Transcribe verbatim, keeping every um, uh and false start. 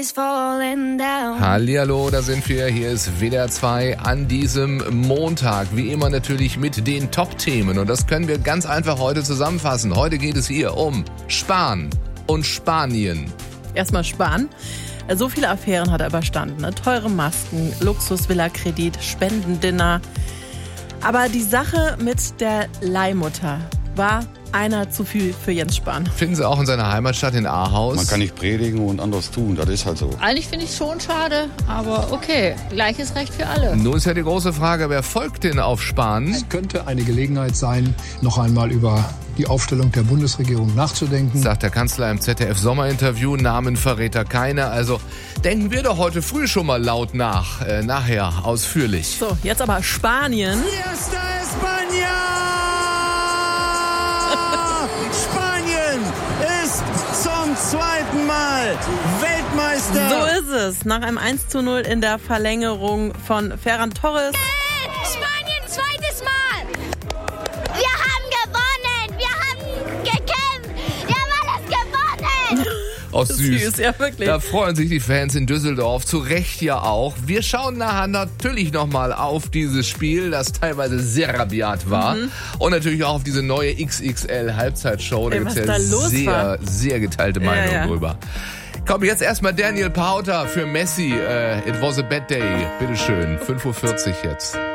Hallihallo, da sind wir. Hier ist W D R zwei an diesem Montag. Wie immer natürlich mit den Top-Themen. Und das können wir ganz einfach heute zusammenfassen. Heute geht es hier um Spahn und Spanien. Erstmal Spahn. So viele Affären hat er überstanden. Ne? Teure Masken, Luxus-Villa-Kredit, Spendendinner. Aber die Sache mit der Leihmutter war einer zu viel für Jens Spahn. Finden Sie auch in seiner Heimatstadt in Ahaus? Man kann nicht predigen und anderes tun, das ist halt so. Eigentlich finde ich es schon schade, aber okay, gleiches Recht für alle. Nun ist ja die große Frage, wer folgt denn auf Spahn? Es könnte eine Gelegenheit sein, noch einmal über die Aufstellung der Bundesregierung nachzudenken. Sagt der Kanzler im Z D F-Sommerinterview, Namen verrät er keine. Also denken wir doch heute früh schon mal laut nach, äh, nachher ausführlich. So, jetzt aber Spanien. Fiesta España! Spanien ist zum zweiten Mal Weltmeister. So ist es. Nach einem eins zu null in der Verlängerung von Ferran Torres. Spanien zweites Mal. Wir haben gewonnen. Wir haben gekämpft. Wir haben alles gewonnen. Auch süß. Süß, ja wirklich. Da freuen sich die Fans in Düsseldorf, zu Recht ja auch. Wir schauen nachher natürlich nochmal auf dieses Spiel, das teilweise sehr rabiat war. Mhm. Und natürlich auch auf diese neue X X L-Halbzeitshow. Da Ey, gibt es was ja da los sehr, war. sehr geteilte Meinungen ja, ja. drüber. Komm, jetzt erstmal Daniel Pauter für Messi. Äh, It was a bad day. Bitteschön. fünf Uhr vierzig jetzt.